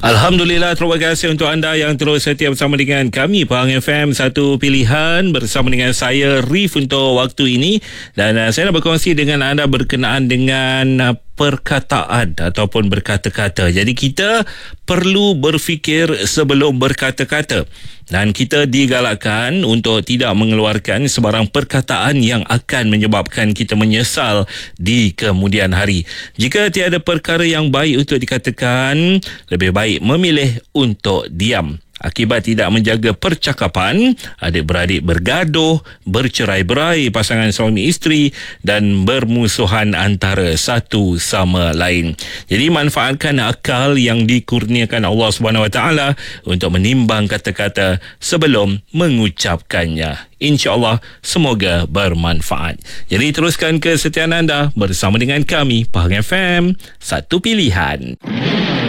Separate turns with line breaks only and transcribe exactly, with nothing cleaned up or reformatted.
Alhamdulillah, terima kasih untuk anda yang terus setia bersama dengan kami Pahang F M, satu pilihan bersama dengan saya Rif untuk waktu ini. Dan uh, saya nak berkongsi dengan anda berkenaan dengan uh, perkataan ataupun berkata-kata. Jadi kita perlu berfikir sebelum berkata-kata. Dan kita digalakkan untuk tidak mengeluarkan sebarang perkataan yang akan menyebabkan kita menyesal di kemudian hari. Jika tiada perkara yang baik untuk dikatakan, lebih baik memilih untuk diam. Akibat tidak menjaga percakapan, adik-beradik bergaduh, bercerai-berai pasangan suami isteri dan bermusuhan antara satu sama lain. Jadi manfaatkan akal yang dikurniakan Allah Subhanahu Wa Taala untuk menimbang kata-kata sebelum mengucapkannya. InsyaAllah semoga bermanfaat. Jadi teruskan kesetiaan anda bersama dengan kami Pahang F M, satu pilihan.